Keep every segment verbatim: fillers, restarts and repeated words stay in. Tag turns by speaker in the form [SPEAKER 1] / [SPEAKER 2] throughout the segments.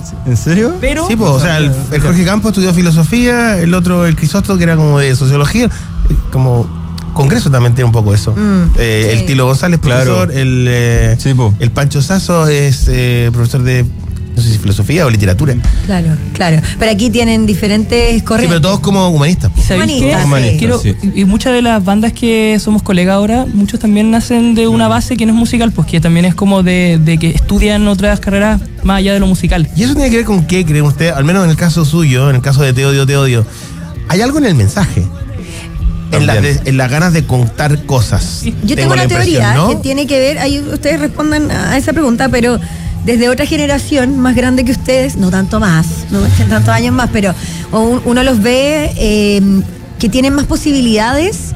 [SPEAKER 1] ¿En serio?
[SPEAKER 2] Pero,
[SPEAKER 3] sí, pues, o sea, el, el Jorge Campos estudió filosofía, el otro, el Crisóstomo, que era como de sociología, como Congreso también tiene un poco eso.
[SPEAKER 4] Mm,
[SPEAKER 3] eh,
[SPEAKER 4] sí.
[SPEAKER 3] El Tilo González, profesor,
[SPEAKER 1] Claro.
[SPEAKER 3] el, eh,
[SPEAKER 1] Sí, po.
[SPEAKER 3] el Pancho Sasso es eh, profesor de, no sé si filosofía o literatura.
[SPEAKER 4] Claro, claro. Pero aquí tienen diferentes
[SPEAKER 3] Sí,
[SPEAKER 4] corrientes.
[SPEAKER 3] pero todos como humanistas.
[SPEAKER 2] ¿y sabéis qué?
[SPEAKER 4] Humanista,
[SPEAKER 1] Humanista,
[SPEAKER 2] Quiero,
[SPEAKER 1] sí.
[SPEAKER 2] y muchas de las bandas que somos colegas ahora, muchos también nacen de una base que no es musical, pues que también es como de, de que estudian otras carreras más allá de lo musical.
[SPEAKER 3] ¿Y eso tiene que ver con qué creen ustedes? Al menos en el caso suyo, en el caso de Te odio, te odio. ¿Hay algo en el mensaje? En, la de- en las ganas de contar cosas.
[SPEAKER 4] Yo tengo
[SPEAKER 3] la
[SPEAKER 4] una teoría
[SPEAKER 3] impresión, ¿no?
[SPEAKER 4] que tiene que ver, ahí ustedes respondan a esa pregunta, pero desde otra generación más grande que ustedes, no tanto más, no tantos años más, pero un- uno los ve eh, que tienen más posibilidades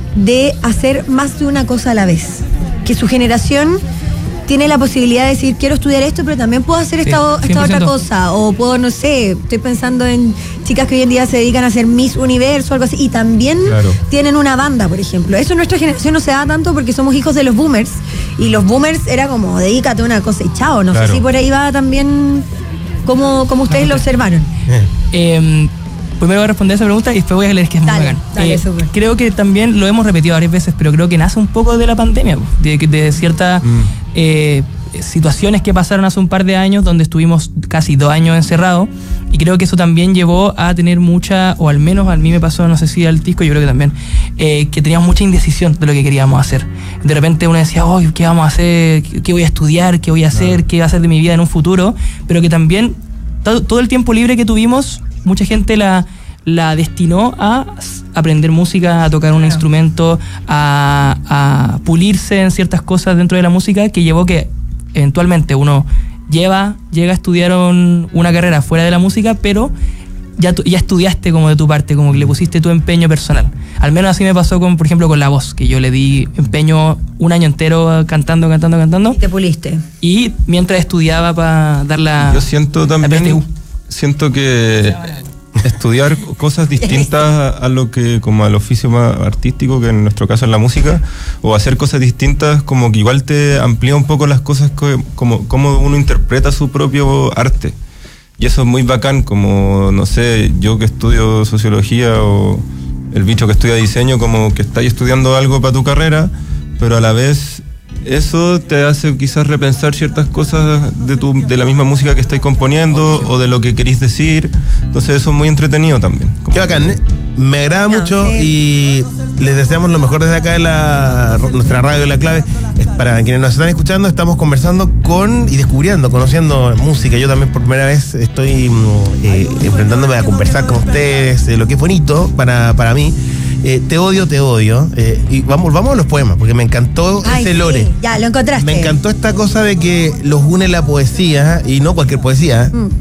[SPEAKER 4] de hacer más de una cosa a la vez. Que su generación tiene la posibilidad de decir, quiero estudiar esto, pero también puedo hacer
[SPEAKER 2] Sí,
[SPEAKER 4] esta, o- esta
[SPEAKER 2] cien por
[SPEAKER 4] otra
[SPEAKER 2] ciento.
[SPEAKER 4] cosa. O puedo, no sé, estoy pensando en chicas que hoy en día se dedican a hacer Miss Universo o algo así. Y también
[SPEAKER 1] Claro.
[SPEAKER 4] tienen una banda, por ejemplo. Eso en nuestra generación no se da tanto porque somos hijos de los boomers. Y los boomers era como, dedícate a una cosa y chao. No
[SPEAKER 1] Claro.
[SPEAKER 4] sé si por ahí va también como, como ustedes lo observaron.
[SPEAKER 3] Eh.
[SPEAKER 2] Eh, primero voy a responder esa pregunta y después voy a leer que es muy
[SPEAKER 4] Dale,
[SPEAKER 2] bacán.
[SPEAKER 4] dale,
[SPEAKER 2] Eh,
[SPEAKER 4] súper.
[SPEAKER 2] creo que también lo hemos repetido varias veces, pero creo que nace un poco de la pandemia, po, de, de ciertas
[SPEAKER 1] Mm.
[SPEAKER 2] eh, situaciones que pasaron hace un par de años donde estuvimos casi dos años encerrados, y creo que eso también llevó a tener mucha, o al menos a mí me pasó, no sé si al Tisco, yo creo que también, eh, que teníamos mucha indecisión de lo que queríamos hacer. De repente uno decía, oh, ¿qué vamos a hacer? ¿Qué, qué voy a estudiar? ¿Qué voy a hacer? ¿Qué va a ser de mi vida en un futuro? Pero que también todo, todo el tiempo libre que tuvimos, mucha gente la, la destinó a s- aprender música, a tocar un
[SPEAKER 4] Claro.
[SPEAKER 2] instrumento, a, a pulirse en ciertas cosas dentro de la música, que llevó que eventualmente uno lleva, llega a estudiar un- una carrera fuera de la música, pero ya, tu- ya estudiaste como de tu parte, como que le pusiste tu empeño personal. Al menos así me pasó con, por ejemplo, con la voz, que yo le di empeño un año entero cantando, cantando, cantando,
[SPEAKER 4] Y te puliste.
[SPEAKER 2] y mientras estudiaba para dar la...
[SPEAKER 1] Yo siento
[SPEAKER 2] la P S
[SPEAKER 1] también,
[SPEAKER 2] U.
[SPEAKER 1] siento que estudiar cosas distintas a, a lo que, como al oficio más artístico, que en nuestro caso es la música, o hacer cosas distintas, como que igual te amplía un poco las cosas, que, como cómo uno interpreta su propio arte. Y eso es muy bacán, como, no sé, yo que estudio sociología o el bicho que estudia diseño, como que estáis estudiando algo para tu carrera, pero a la vez eso te hace quizás repensar ciertas cosas de tu de la misma música que estáis componiendo o de lo que queréis decir. Entonces eso es muy entretenido también. Como
[SPEAKER 3] Qué bacán, ¿eh? Me agrada
[SPEAKER 4] No,
[SPEAKER 3] mucho
[SPEAKER 4] sí.
[SPEAKER 3] y les deseamos lo mejor desde acá en la, nuestra radio La Clave. Es para quienes nos están escuchando, estamos conversando con y descubriendo, conociendo música. Yo también por primera vez estoy mm, eh, enfrentándome a conversar con ustedes, eh, lo que es bonito para, para mí. Eh, te odio, te odio. Eh, y vamos, vamos a los poemas, porque me encantó
[SPEAKER 4] Ay,
[SPEAKER 3] ese
[SPEAKER 4] sí,
[SPEAKER 3] lore.
[SPEAKER 4] ya, lo encontraste.
[SPEAKER 3] Me encantó esta cosa de que los une la poesía y no cualquier poesía.
[SPEAKER 4] Mm.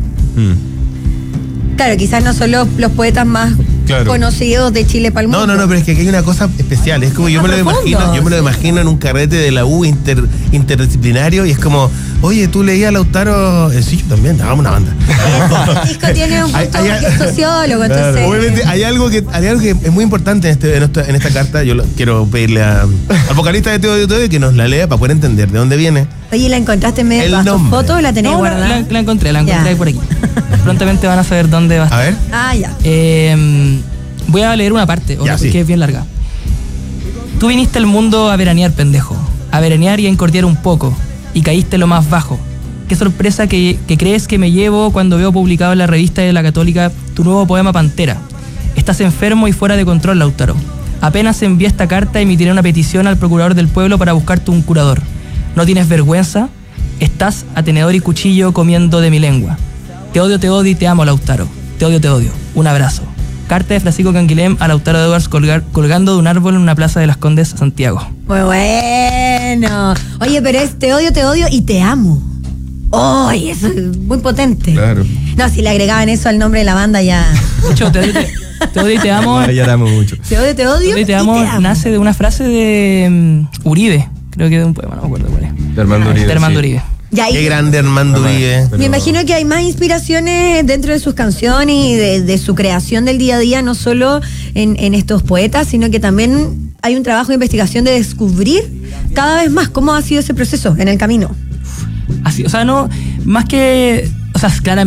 [SPEAKER 1] Mm.
[SPEAKER 4] Claro, quizás no son los, los poetas más
[SPEAKER 1] Claro.
[SPEAKER 4] conocidos de Chile para el mundo.
[SPEAKER 3] No, no, no, pero es que aquí hay una cosa especial. Es como yo me lo
[SPEAKER 4] profundo,
[SPEAKER 3] imagino, yo me lo
[SPEAKER 4] sí.
[SPEAKER 3] imagino en un carrete de la U inter, interdisciplinario y es como, oye, tú leías a Lautaro, eh, sí, yo también, hagamos una banda.
[SPEAKER 4] Francisco tiene un
[SPEAKER 3] Hay-
[SPEAKER 4] punto
[SPEAKER 3] hay-
[SPEAKER 4] que es sociólogo,
[SPEAKER 3] Claro.
[SPEAKER 4] entonces.
[SPEAKER 3] Obviamente hay algo que hay algo que es muy importante en, este, en, esta, en esta carta. Yo lo- quiero pedirle a- al vocalista de Te odio, te odio que nos la lea para poder entender de dónde viene.
[SPEAKER 4] Oye, ¿la encontraste en medio de
[SPEAKER 3] El
[SPEAKER 4] todas tus
[SPEAKER 3] nombre.
[SPEAKER 4] fotos o la tenés
[SPEAKER 2] No, la,
[SPEAKER 4] guardada?
[SPEAKER 2] la- la encontré, la encontré
[SPEAKER 4] Ya.
[SPEAKER 2] por aquí. Prontamente van a saber dónde va a
[SPEAKER 3] A
[SPEAKER 2] estar.
[SPEAKER 3] ver.
[SPEAKER 4] Ah, ya.
[SPEAKER 2] Eh, voy a leer una parte,
[SPEAKER 3] Ya,
[SPEAKER 2] porque
[SPEAKER 3] sí.
[SPEAKER 2] es bien larga. Tú viniste al mundo a veranear, pendejo. A veranear y a encordear un poco. Y caíste lo más bajo. Qué sorpresa que, que crees que me llevo cuando veo publicado en la revista de la Católica tu nuevo poema Pantera. Estás enfermo y fuera de control, Lautaro. Apenas envié esta carta, emitiré una petición al procurador del pueblo para buscarte un curador. ¿No tienes vergüenza? Estás a tenedor y cuchillo comiendo de mi lengua. Te odio, te odio y te amo, Lautaro. Te odio, te odio. Un abrazo. Carta de Francisco Canguilhem a Lautaro Edwards colgar- colgando de un árbol en una plaza de las Condes, Santiago.
[SPEAKER 4] Muy bueno. Oye, pero es te odio, te odio y te amo. ¡Ay! Eso es muy potente.
[SPEAKER 1] Claro.
[SPEAKER 4] No, si le agregaban eso al nombre de la banda ya.
[SPEAKER 2] De hecho, te odio, te, te odio y te amo.
[SPEAKER 1] Ahora ya la amo mucho.
[SPEAKER 4] Te odio, te odio
[SPEAKER 2] Te odio y te amo nace de una frase de mm, Uribe. Creo que de un poema, no me acuerdo cuál es.
[SPEAKER 1] De Armando Uribe.
[SPEAKER 2] De Armando
[SPEAKER 1] sí.
[SPEAKER 2] Uribe.
[SPEAKER 4] Ya, y-
[SPEAKER 3] Qué grande Armando
[SPEAKER 1] Mamá.
[SPEAKER 3] Uribe.
[SPEAKER 1] Pero-
[SPEAKER 4] Me imagino que hay más inspiraciones dentro de sus canciones y de, de su creación del día a día, no solo en, en estos poetas, sino que también hay un trabajo de investigación de descubrir cada vez más cómo ha sido ese proceso en el camino.
[SPEAKER 2] Así, o sea, no, más que, o sea, claramente